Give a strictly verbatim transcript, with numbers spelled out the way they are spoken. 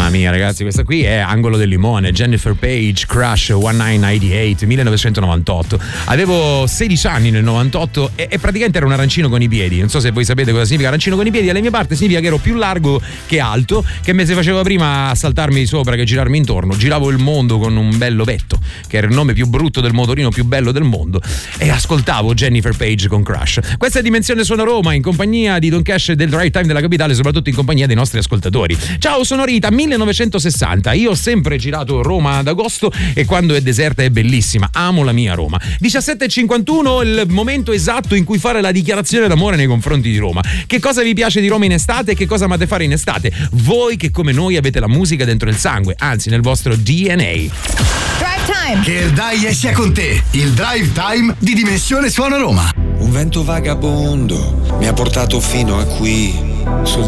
Mamma mia ragazzi, questa qui è Angolo del Limone, Jennifer Page, Crush diciannovecentonovantaotto, millenovecentonovantotto. Avevo sedici anni nel novantotto e, e praticamente ero un arancino con i piedi. Non so se voi sapete cosa significa arancino con i piedi. Alle mie parti significa che ero più largo che alto, che me se faceva prima saltarmi sopra che girarmi intorno. Giravo il mondo con un bello vetto, che era il nome più brutto del motorino più bello del mondo, e ascoltavo Jennifer Page con Crush. Questa è Dimensione Suona Roma, in compagnia di Don Cash e del Drive Time della Capitale, soprattutto in compagnia dei nostri ascoltatori. Ciao, sono Rita, millenovecentosessanta. Io ho sempre girato Roma ad agosto e quando è deserta è bellissima. Amo la mia Roma. diciassette e cinquantuno, il momento esatto in cui fare la dichiarazione d'amore nei confronti di Roma. Che cosa vi piace di Roma in estate e che cosa amate fare in estate? Voi che come noi avete la musica dentro il sangue, anzi nel vostro D N A. Drive Time. Che il Dai sia con te. Il Drive Time di Dimensione Suona Roma. Un vento vagabondo mi ha portato fino a qui. Sul